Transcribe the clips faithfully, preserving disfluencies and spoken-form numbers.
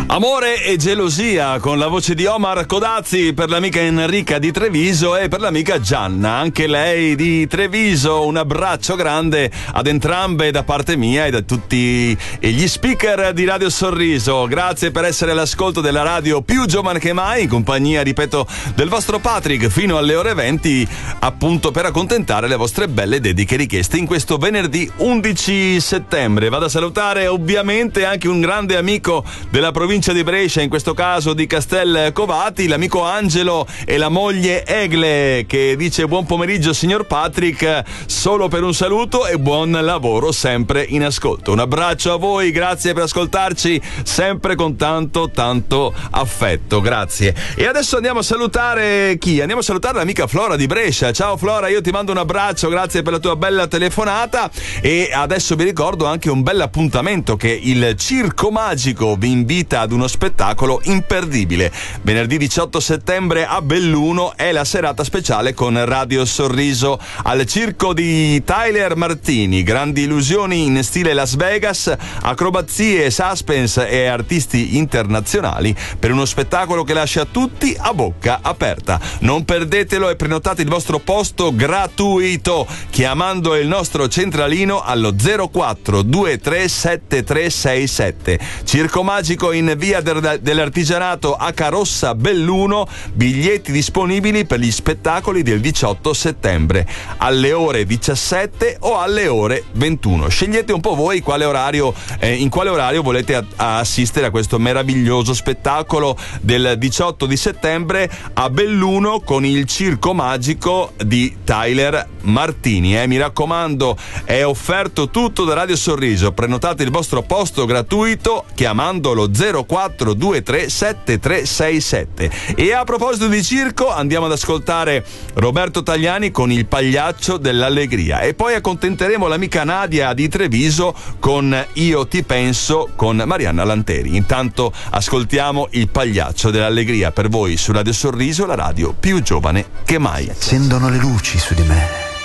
Amore e gelosia con la voce di Omar Codazzi per l'amica Enrica di Treviso e per l'amica Gianna, anche lei di Treviso. Un abbraccio grande ad entrambe da parte mia e da tutti gli speaker di Radio Sorriso. Grazie per essere all'ascolto della radio più giovane che mai, in compagnia, ripeto, del vostro Patrick fino alle ore venti, appunto per accontentare le vostre belle dediche richieste in questo venerdì undici settembre. Vado a salutare ovviamente anche un grande amico della provincia di Brescia, in questo caso di Castel Covati, l'amico Angelo e la moglie Egle, che dice: buon pomeriggio signor Patrick, solo per un saluto e buon lavoro sempre in ascolto. Un abbraccio a voi, grazie per ascoltarci sempre con tanto tanto affetto, grazie. E adesso andiamo a salutare chi? Andiamo a salutare l'amica Flora di Brescia. Ciao Flora, io ti mando un abbraccio, grazie per la tua bella telefonata. E adesso vi ricordo anche un bel appuntamento che il Circo Magico vi invita ad uno spettacolo imperdibile. Venerdì diciotto settembre a Belluno è la serata speciale con Radio Sorriso al circo di Tyler Martini. Grandi illusioni in stile Las Vegas, acrobazie, suspense e artisti internazionali per uno spettacolo che lascia tutti a bocca aperta. Non perdetelo e prenotate il vostro posto gratuito chiamando il nostro centralino allo zero quattro due tre sette tre sei sette. Circo Magico in via dell'Artigianato a Carossa Belluno, biglietti disponibili per gli spettacoli del diciotto settembre alle ore diciassette o alle ore ventuno. Scegliete un po' voi quale orario, eh, in quale orario volete a- a assistere a questo meraviglioso spettacolo del diciotto di settembre a Belluno con il Circo Magico di Tyler Martini. Eh. Mi raccomando, è offerto tutto da Radio Sorriso. Prenotate il vostro posto gratuito chiamandolo zero quattro due tre sette tre sei sette. E a proposito di circo, andiamo ad ascoltare Roberto Tagliani con Il Pagliaccio dell'Allegria e poi accontenteremo l'amica Nadia di Treviso con Io ti penso con Marianna Lanteri. Intanto ascoltiamo Il Pagliaccio dell'Allegria per voi su Radio Sorriso, la radio più giovane che mai. Accendono le luci su di me,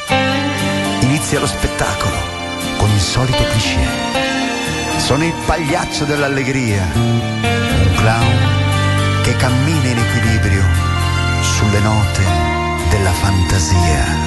inizia lo spettacolo con il solito cliché. Sono il pagliaccio dell'allegria, un clown che cammina in equilibrio sulle note della fantasia.